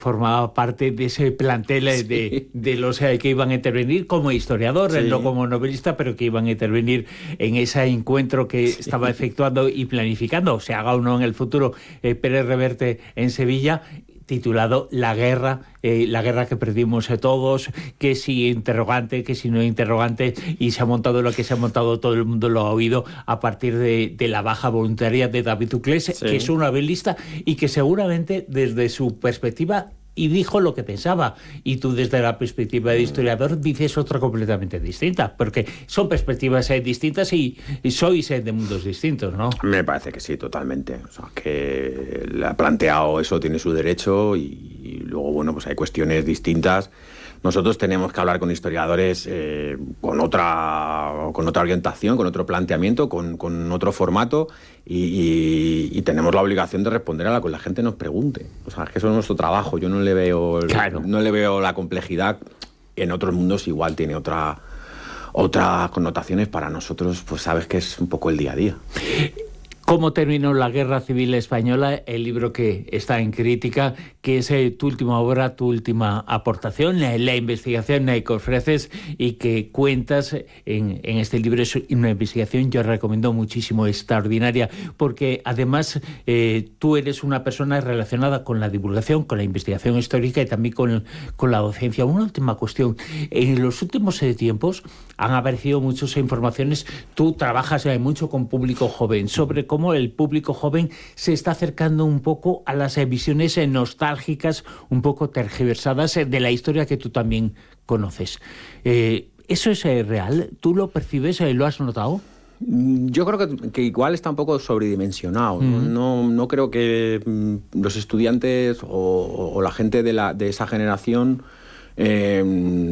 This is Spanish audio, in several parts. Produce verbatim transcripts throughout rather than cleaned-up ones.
formaba parte de ese plantel sí. de, de los eh, que iban a intervenir como historiador, sí. no como novelista, pero que iban a intervenir en ese encuentro que sí. estaba efectuando y planificando, se haga o no en el futuro, eh, Pérez Reverte en Sevilla, titulado La guerra, eh, la guerra que perdimos eh, todos, que si interrogante, que si no interrogante, y se ha montado lo que se ha montado, todo el mundo lo ha oído a partir de, de la baja voluntaria de David Uclés, sí. que es un novelista y que seguramente desde su perspectiva y dijo lo que pensaba, y tú desde la perspectiva de historiador dices otra completamente distinta, porque son perspectivas eh, distintas y, y sois eh, de mundos distintos, ¿no? Me parece que sí, totalmente. O sea, que le ha planteado eso, tiene su derecho, y, y luego, bueno, pues hay cuestiones distintas. Nosotros tenemos que hablar con historiadores eh, con otra con otra orientación, con otro planteamiento, con, con otro formato, y, y, y tenemos la obligación de responder a lo que la gente nos pregunte. O sea, es que eso es nuestro trabajo. Yo no le veo claro. no le veo la complejidad. En otros mundos igual tiene otra otras connotaciones. Para nosotros, pues sabes que es un poco el día a día. ¿Cómo terminó la Guerra Civil Española? El libro que está en crítica, que es eh, tu última obra, tu última aportación, la, la investigación eh, que ofreces y que cuentas en, en este libro. Es una investigación, yo recomiendo muchísimo, extraordinaria, porque además eh, tú eres una persona relacionada con la divulgación, con la investigación histórica y también con, con la docencia. Una última cuestión. En los últimos eh, tiempos han aparecido muchas informaciones. Tú trabajas eh, mucho con público joven, sobre cómo el público joven se está acercando un poco a las eh, visiones eh, nostálgicas, un poco tergiversadas eh, de la historia que tú también conoces. Eh, ¿Eso es eh, real? ¿Tú lo percibes? Eh, ¿Lo has notado? Yo creo que, que igual está un poco sobredimensionado. Mm. No, no creo que mm, los estudiantes o, o la gente de, la, de esa generación eh,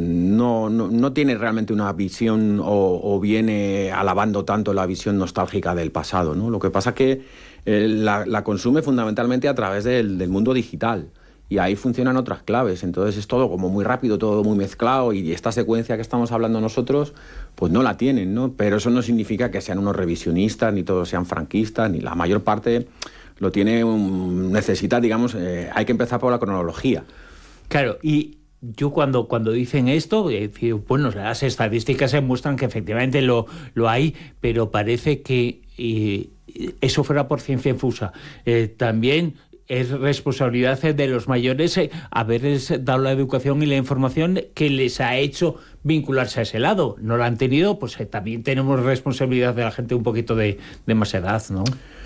no, no, no tiene realmente una visión o, o viene alabando tanto la visión nostálgica del pasado, ¿no? Lo que pasa es que eh, la, la consume fundamentalmente a través del, del mundo digital. Y ahí funcionan otras claves. Entonces es todo como muy rápido, todo muy mezclado, y esta secuencia que estamos hablando nosotros, pues no la tienen, ¿no? Pero eso no significa que sean unos revisionistas, ni todos sean franquistas, ni la mayor parte lo tiene, un, necesita, digamos, eh, hay que empezar por la cronología. Claro, y yo cuando, cuando dicen esto, eh, bueno, las estadísticas se muestran que efectivamente lo, lo hay, pero parece que eh, eso fuera por ciencia infusa. Eh, también es responsabilidad de los mayores eh, haberles dado la educación y la información que les ha hecho vincularse a ese lado. No la han tenido, pues eh, también tenemos responsabilidad de la gente un poquito de, de más edad, ¿no?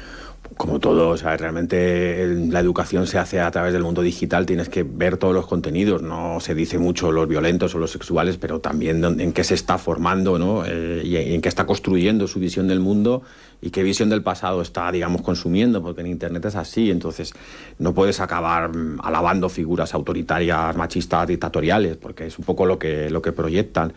Como todo, o sea, realmente la educación se hace a través del mundo digital, tienes que ver todos los contenidos, no se dice mucho los violentos o los sexuales, pero también en qué se está formando, ¿no? Eh, y en qué está construyendo su visión del mundo y qué visión del pasado está, digamos, consumiendo, porque en Internet es así. Entonces no puedes acabar alabando figuras autoritarias, machistas, dictatoriales, porque es un poco lo que, lo que proyectan.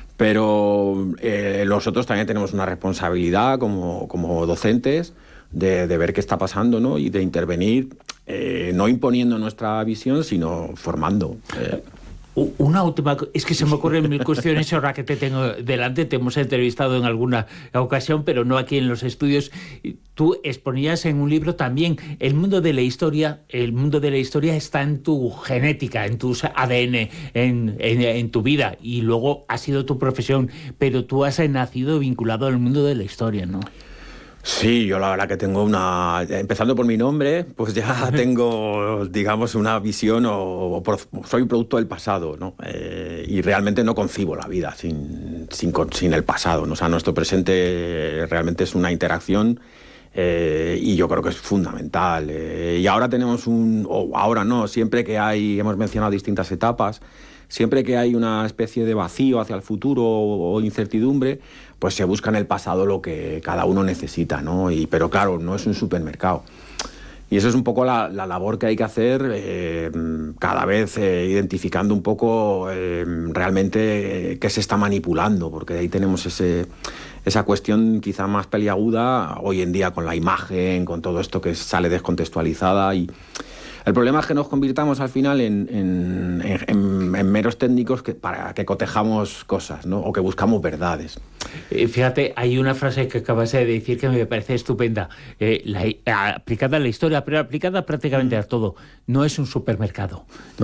Pero eh, nosotros también tenemos una responsabilidad como, como docentes, De, de ver qué está pasando, ¿no? Y de intervenir, eh, no imponiendo nuestra visión, sino formando. Eh. Una última... Es que se me ocurren mil cuestiones ahora que te tengo delante. Te hemos entrevistado en alguna ocasión, pero no aquí en los estudios. Tú exponías en un libro también el mundo de la historia. El mundo de la historia está en tu genética, en tus A D N, en, en, en tu vida. Y luego ha sido tu profesión. Pero tú has nacido vinculado al mundo de la historia, ¿no? Sí, yo la verdad que tengo una... Empezando por mi nombre, pues ya tengo, digamos, una visión o, o por, soy producto del pasado, ¿no? Eh, y realmente no concibo la vida sin, sin, sin el pasado, ¿no? O sea, nuestro presente realmente es una interacción eh, y yo creo que es fundamental. Eh, y ahora tenemos un... o ahora no, siempre que hay... Hemos mencionado distintas etapas. Siempre que hay una especie de vacío hacia el futuro o incertidumbre, pues se busca en el pasado lo que cada uno necesita, ¿no? Y, pero claro, no es un supermercado. Y eso es un poco la, la labor que hay que hacer, eh, cada vez eh, identificando un poco eh, realmente eh, qué se está manipulando, porque ahí tenemos ese, esa cuestión quizá más peliaguda hoy en día con la imagen, con todo esto que sale descontextualizada. Y el problema es que nos convirtamos al final en, en, en, en meros técnicos que, para que cotejamos cosas, ¿no? O que buscamos verdades. Eh, fíjate, hay una frase que acabas de decir que me parece estupenda. Eh, la, aplicada a la historia, pero aplicada prácticamente a todo. No es un supermercado.